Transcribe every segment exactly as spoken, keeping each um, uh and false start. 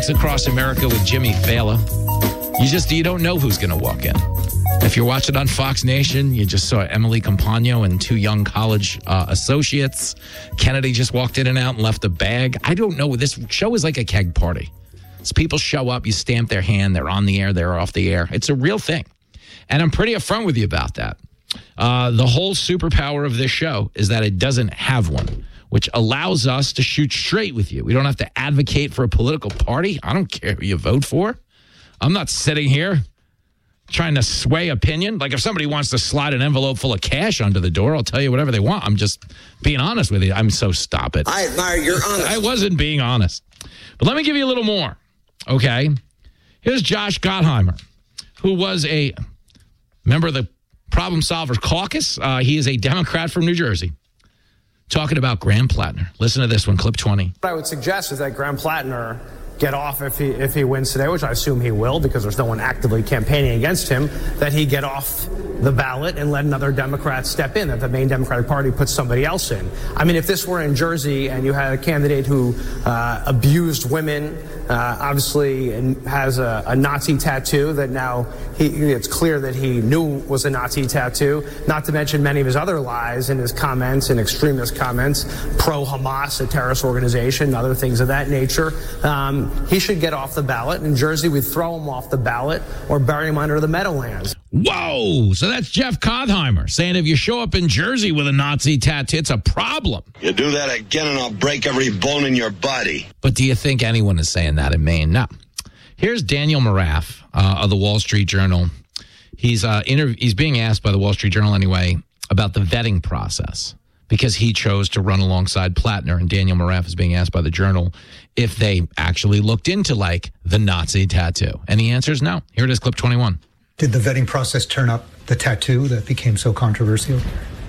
Fox Across America with Jimmy Fallon. You just, you don't know who's going to walk in. If you're watching on Fox Nation, you just saw Emily Compagno and two young college uh, associates. Kennedy just walked in and out and left a bag. I don't know. This show is like a keg party. So people show up, you stamp their hand, they're on the air, they're off the air. It's a real thing. And I'm pretty upfront with you about that. Uh, the whole superpower of this show is that it doesn't have one, which allows us to shoot straight with you. We don't have to advocate for a political party. I don't care who you vote for. I'm not sitting here trying to sway opinion. Like if somebody wants to slide an envelope full of cash under the door, I'll tell you whatever they want. I'm just being honest with you. I'm so stop it. I admire your honesty. I wasn't being honest. But let me give you a little more, okay? Here's Josh Gottheimer, who was a member of the Problem Solvers Caucus. Uh, he is a Democrat from New Jersey, talking about Graham Plattner. Listen to this one, clip twenty. What I would suggest is that Graham Plattner get off if he if he wins today, which I assume he will because there's no one actively campaigning against him, that he get off the ballot and let another Democrat step in, that the main Democratic Party puts somebody else in. I mean, if this were in Jersey and you had a candidate who uh, abused women, uh, obviously and has a, a Nazi tattoo that now he, it's clear that he knew was a Nazi tattoo, not to mention many of his other lies in his comments and extremist comments, pro-Hamas, a terrorist organization, other things of that nature. Um, he should get off the ballot. In Jersey, we'd throw him off the ballot or bury him under the Meadowlands. Whoa! So that's Jeff Gottheimer saying if you show up in Jersey with a Nazi tattoo, it's a problem. You do that again and I'll break every bone in your body. But do you think anyone is saying that in Maine? No. Here's Daniel Maraff uh, of the Wall Street Journal. He's uh, interv- he's being asked by the Wall Street Journal anyway about the vetting process because he chose to run alongside Plattner. And Daniel Maraff is being asked by the Journal if they actually looked into, like, the Nazi tattoo. And the answer is no. Here it is, clip twenty-one. Did the vetting process turn up the tattoo that became so controversial?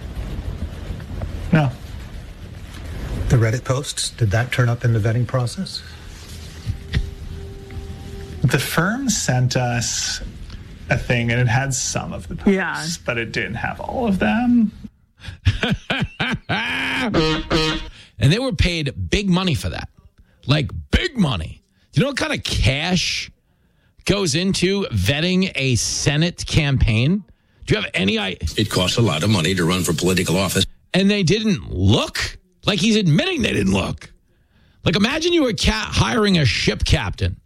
No. The Reddit posts, did that turn up in the vetting process? The firm sent us a thing, and it had some of the posts, yeah. but it didn't have all of them. And they were paid big money for that. Like, big money. Do you know what kind of cash goes into vetting a Senate campaign? Do you have any idea? It costs a lot of money to run for political office. And they didn't look? Like he's admitting they didn't look. Like imagine you were ca- hiring a ship captain.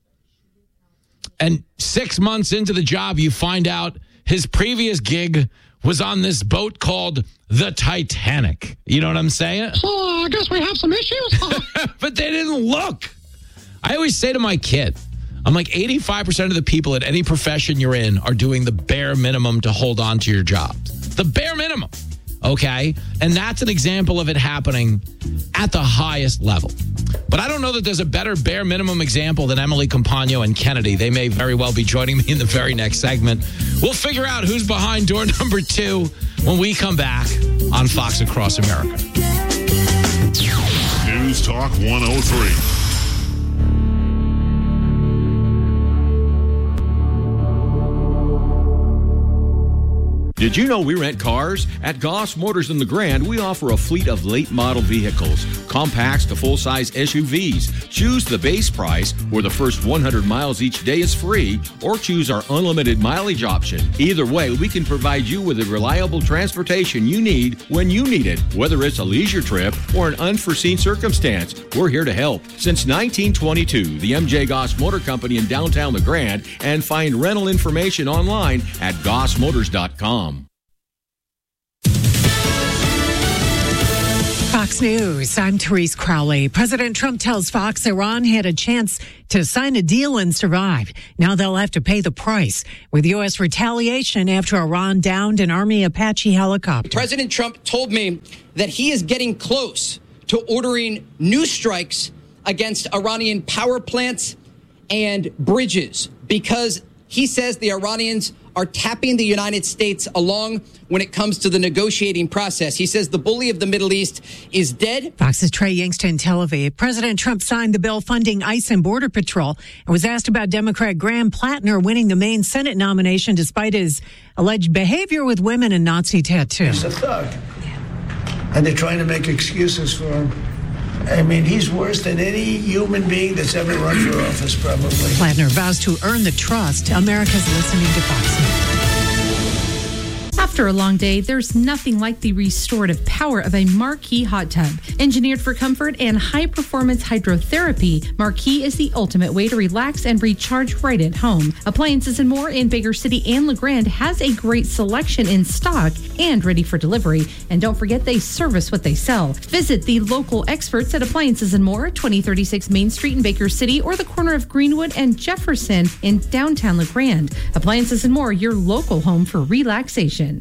And six months into the job, you find out his previous gig was on this boat called the Titanic. You know what I'm saying? So uh, I guess we have some issues. But they didn't look. I always say to my kid, I'm like, eighty-five percent of the people at any profession you're in are doing the bare minimum to hold on to your job. The bare minimum. Okay? And that's an example of it happening at the highest level. But I don't know that there's a better bare minimum example than Emily Compagno and Kennedy. They may very well be joining me in the very next segment. We'll figure out who's behind door number two when we come back on Fox Across America. News Talk one oh three. Did you know we rent cars? At Goss Motors in the Grand, we offer a fleet of late model vehicles, compacts to full-size S U Vs. Choose the base price, where the first one hundred miles each day is free, or choose our unlimited mileage option. Either way, we can provide you with the reliable transportation you need when you need it. Whether it's a leisure trip or an unforeseen circumstance, we're here to help. Since nineteen twenty-two, the M J Goss Motor Company in downtown the Grand, and find rental information online at goss motors dot com. Fox News, I'm Therese Crowley. President Trump tells Fox Iran had a chance to sign a deal and survive. Now they'll have to pay the price with U S retaliation after Iran downed an Army Apache helicopter. President Trump told me that he is getting close to ordering new strikes against Iranian power plants and bridges because he says the Iranians are tapping the United States along when it comes to the negotiating process. He says the bully of the Middle East is dead. Fox's Trey Yingster in Tel Aviv. President Trump signed the bill funding ICE and Border Patrol and was asked about Democrat Graham Plattner winning the Maine Senate nomination despite his alleged behavior with women and Nazi tattoos. He's a thug. And they're trying to make excuses for him. I mean, he's worse than any human being that's ever run for office, probably. Plattner vows to earn the trust. America's listening to Fox News. After a long day, there's nothing like the restorative power of a Marquee hot tub. Engineered for comfort and high-performance hydrotherapy, Marquee is the ultimate way to relax and recharge right at home. Appliances and More in Baker City and LeGrand has a great selection in stock and ready for delivery. And don't forget, they service what they sell. Visit the local experts at Appliances and More, twenty thirty-six Main Street in Baker City, or the corner of Greenwood and Jefferson in downtown LeGrand. Appliances and More, your local home for relaxation.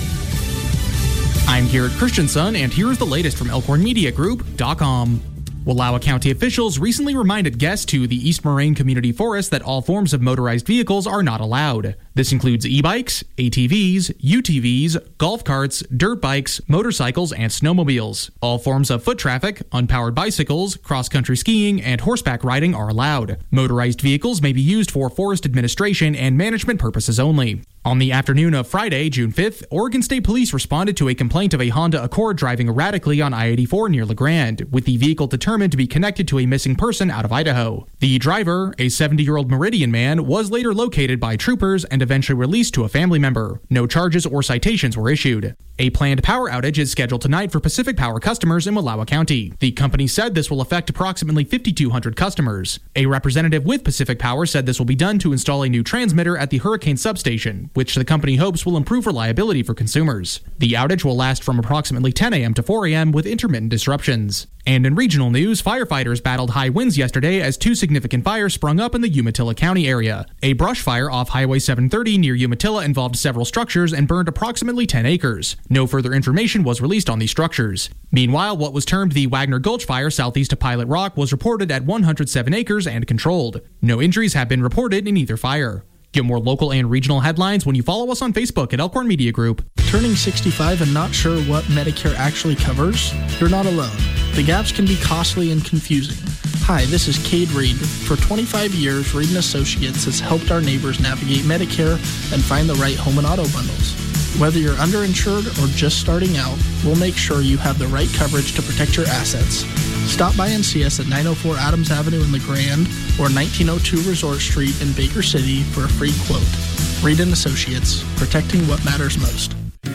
I'm Garrett Christensen, and here's the latest from Elkhorn Media Group dot com. Wallowa County officials recently reminded guests to the East Moraine Community Forest that all forms of motorized vehicles are not allowed. This includes e-bikes, A T Vs, U T Vs, golf carts, dirt bikes, motorcycles, and snowmobiles. All forms of foot traffic, unpowered bicycles, cross-country skiing, and horseback riding are allowed. Motorized vehicles may be used for forest administration and management purposes only. On the afternoon of Friday, June fifth, Oregon State Police responded to a complaint of a Honda Accord driving erratically on I eighty-four near LeGrand, with the vehicle determined to be connected to a missing person out of Idaho. The driver, a seventy-year-old Meridian man, was later located by troopers and eventually released to a family member. No charges or citations were issued. A planned power outage is scheduled tonight for Pacific Power customers in Wallowa County. The company said this will affect approximately fifty-two hundred customers. A representative with Pacific Power said this will be done to install a new transmitter at the Hurricane substation, which the company hopes will improve reliability for consumers. The outage will last from approximately ten a.m. to four a.m. with intermittent disruptions. And in regional news, firefighters battled high winds yesterday as two significant fires sprung up in the Umatilla County area. A brush fire off Highway seven thirty near Umatilla involved several structures and burned approximately ten acres. No further information was released on these structures. Meanwhile, what was termed the Wagner Gulch fire southeast of Pilot Rock was reported at one hundred seven acres and controlled. No injuries have been reported in either fire. Get more local and regional headlines when you follow us on Facebook at Elkhorn Media Group. Turning sixty-five and not sure what Medicare actually covers? You're not alone. The gaps can be costly and confusing. Hi, this is Cade Reed. For twenty-five years, Reed and Associates has helped our neighbors navigate Medicare and find the right home and auto bundles. Whether you're underinsured or just starting out, we'll make sure you have the right coverage to protect your assets. Stop by and see us at nine oh four Adams Avenue in LeGrand or nineteen oh two Resort Street in Baker City for a free quote. Reed and Associates, protecting what matters most.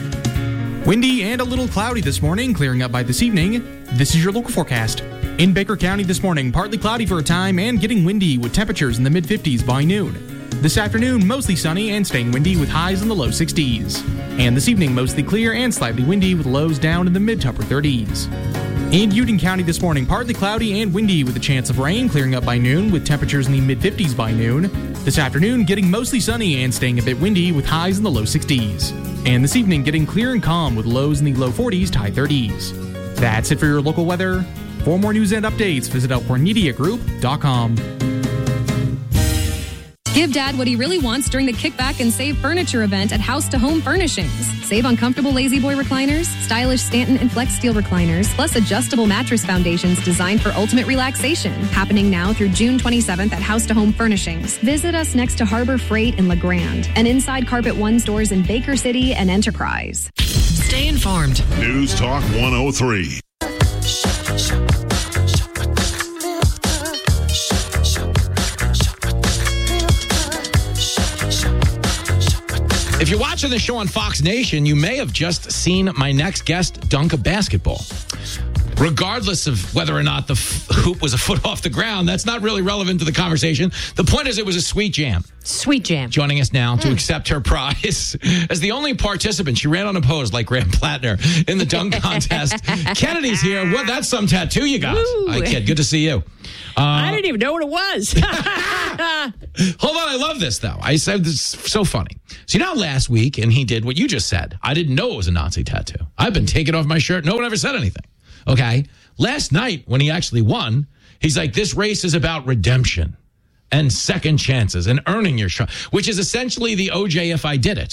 Windy and a little cloudy this morning, clearing up by this evening. This is your local forecast. In Baker County this morning, partly cloudy for a time and getting windy with temperatures in the mid-fifties by noon. This afternoon, mostly sunny and staying windy with highs in the low sixties. And this evening, mostly clear and slightly windy with lows down in the mid to upper thirties. In Union County this morning, partly cloudy and windy with a chance of rain, clearing up by noon with temperatures in the mid-fifties by noon. This afternoon, getting mostly sunny and staying a bit windy with highs in the low sixties. And this evening, getting clear and calm with lows in the low forties to high thirties. That's it for your local weather. For more news and updates, visit Elkhorn Media Group dot com. Give Dad what he really wants during the Kickback and Save Furniture event at House to Home Furnishings. Save on comfortable Lazy Boy recliners, stylish Stanton and Flex Steel recliners, plus adjustable mattress foundations designed for ultimate relaxation. Happening now through June twenty-seventh at House to Home Furnishings. Visit us next to Harbor Freight in LeGrand and inside Carpet One stores in Baker City and Enterprise. Stay informed. News Talk one oh three. If you're watching the show on Fox Nation, you may have just seen my next guest dunk a basketball. Regardless of whether or not the f- hoop was a foot off the ground, that's not really relevant to the conversation. The point is it was a sweet jam. Sweet jam. Joining us now to mm. accept her prize as the only participant. She ran unopposed like Graham Plattner in the dunk contest. Kennedy's here. What? That's some tattoo you got. Woo. Hi, kid. Good to see you. Uh, I didn't even know what it was. Hold on. I love this, though. I said this is so funny. So, you know, last week, and he did what you just said. I didn't know it was a Nazi tattoo. I've been taking off my shirt. No one ever said anything. Okay. Last night, when he actually won, he's like, this race is about redemption and second chances and earning your shot, which is essentially the O J if I did it. Yeah.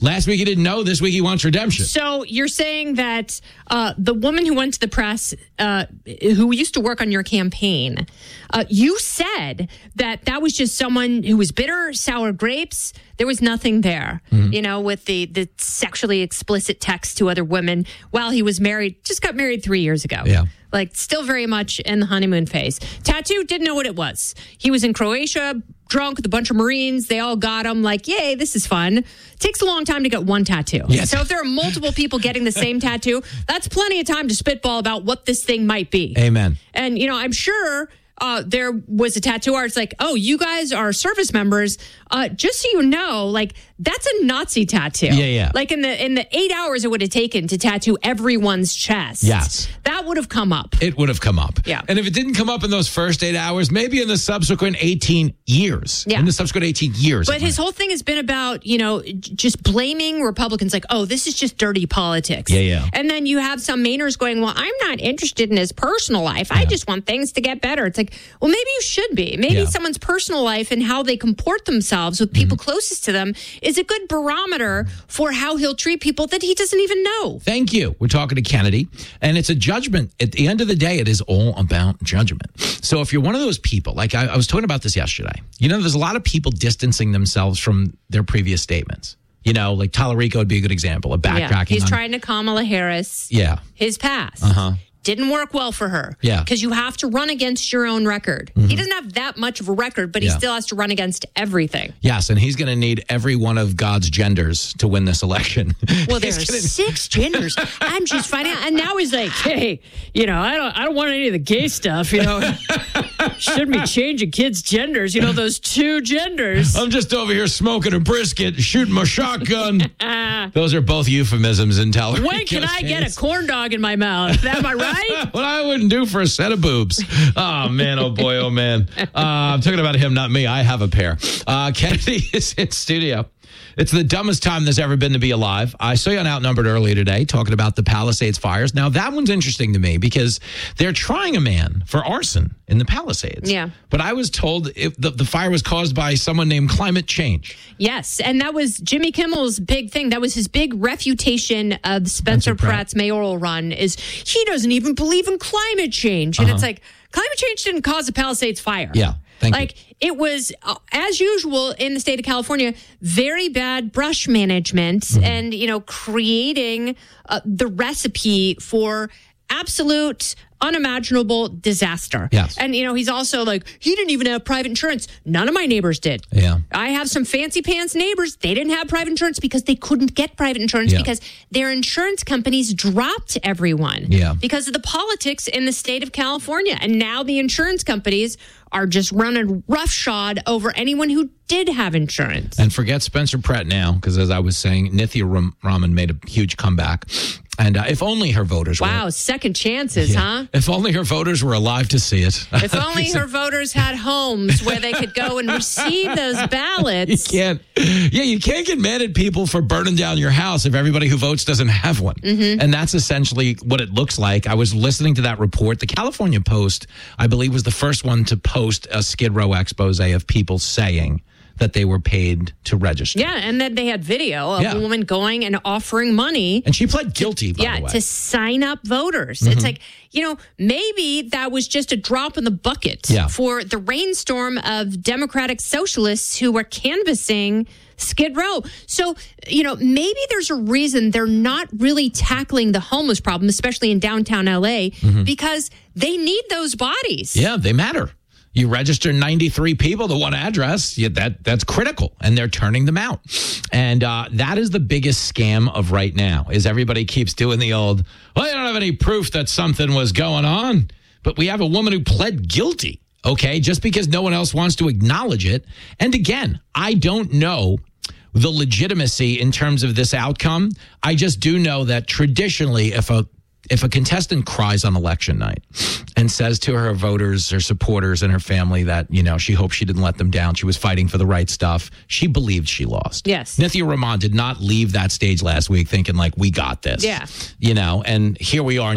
Last week he didn't know. This week he wants redemption. So you're saying that uh, the woman who went to the press, uh, who used to work on your campaign, uh, you said that that was just someone who was bitter, sour grapes. There was nothing there, mm-hmm. you know, with the, the sexually explicit text to other women while he was married. Just got married three years ago. Yeah. Like, still very much in the honeymoon phase. Tattoo, didn't know what it was. He was in Croatia, drunk with a bunch of Marines. They all got him like, yay, this is fun. Takes a long time to get one tattoo. Yes. So if there are multiple people getting the same tattoo, that's plenty of time to spitball about what this thing might be. Amen. And, you know, I'm sure... Uh, there was a tattoo artist like, oh, you guys are service members. Uh, just so you know, like, that's a Nazi tattoo. Yeah, yeah. Like in the in the eight hours it would have taken to tattoo everyone's chest. Yes. That would have come up. It would have come up. Yeah. And if it didn't come up in those first eight hours, maybe in the subsequent eighteen years. Yeah. In the subsequent eighteen years. But his whole thing has been about, you know, j- just blaming Republicans like, oh, this is just dirty politics. Yeah, yeah. And then you have some Mainers going, well, I'm not interested in his personal life. I just want things to get better. It's like, well, maybe you should be. Maybe Yeah. someone's personal life and how they comport themselves with people mm-hmm. closest to them is a good barometer for how he'll treat people that he doesn't even know. Thank you. We're talking to Kennedy, and it's a judgment. At the end of the day, it is all about judgment. So if you're one of those people, like I, I was talking about this yesterday, you know, there's a lot of people distancing themselves from their previous statements. You know, like Tallarico would be a good example of backtracking. Yeah. He's on, trying to Kamala Harris. Yeah. His past. Uh-huh. Didn't work well for her. Yeah. Because you have to run against your own record. Mm-hmm. He doesn't have that much of a record, but he Yeah. still has to run against everything. Yes, and he's going to need every one of God's genders to win this election. Well, there are gonna... six genders. I'm just finding out. And now he's like, hey, you know, I don't I don't want any of the gay stuff, you know. Shouldn't be changing kids' genders, you know, those two genders. I'm just over here smoking a brisket, shooting my shotgun. Those are both euphemisms in Tallarico's When can I case. get a corn dog in my mouth? Am I right? What I wouldn't do for a set of boobs. Oh, man. Oh, boy. Oh, man. Uh, I'm talking about him, not me. I have a pair. Uh, Kennedy is in studio. It's the dumbest time there's ever been to be alive. I saw you on Outnumbered earlier today talking about the Palisades fires. Now, that one's interesting to me because they're trying a man for arson in the Palisades. Yeah. But I was told if the, the fire was caused by someone named climate change. Yes, and that was Jimmy Kimmel's big thing. That was his big refutation of Spencer, Spencer Pratt. Pratt's mayoral run is he doesn't even believe in climate change. And Uh-huh. it's like, climate change didn't cause the Palisades fire. Yeah. Thank like you. it was, uh, as usual in the state of California, very bad brush management Mm-hmm. and, you know, creating uh, the recipe for absolute unimaginable disaster. Yes. And, you know, he's also like, he didn't even have private insurance. None of my neighbors did. Yeah. I have some fancy pants neighbors. They didn't have private insurance because they couldn't get private insurance Yeah. because their insurance companies dropped everyone. Yeah. Because of the politics in the state of California. And now the insurance companies are just running roughshod over anyone who did have insurance. And forget Spencer Pratt now, because as I was saying, Nithya Ram- Raman made a huge comeback. And uh, if only her voters were... Wow, second chances, Yeah. huh? If only her voters were alive to see it. If only her voters had homes where they could go and receive those ballots. You can't, yeah, you can't get mad at people for burning down your house if everybody who votes doesn't have one. Mm-hmm. And that's essentially what it looks like. I was listening to that report. The California Post, I believe, was the first one to post a Skid Row expose of people saying that they were paid to register. Yeah, and then they had video of Yeah. a woman going and offering money. And she pled guilty, by yeah, the way. to sign up voters. Mhm. It's like, you know, maybe that was just a drop in the bucket Yeah. for the rainstorm of Democratic socialists who were canvassing Skid Row. So, you know, maybe there's a reason they're not really tackling the homeless problem, especially in downtown L A, Mhm. because they need those bodies. Yeah, they matter. You register ninety-three people to one address. Yeah, that that's critical, and they're turning them out. And uh, that is the biggest scam of right now. Is everybody keeps doing the old, well, you don't have any proof that something was going on, but we have a woman who pled guilty. Okay, just because no one else wants to acknowledge it. And again, I don't know the legitimacy in terms of this outcome. I just do know that traditionally, if a If a contestant cries on election night and says to her voters, her supporters, and her family that, you know, she hopes she didn't let them down, she was fighting for the right stuff, she believed she lost. Yes. Nithya Raman did not leave that stage last week thinking, like, we got this. Yeah. You know, and here we are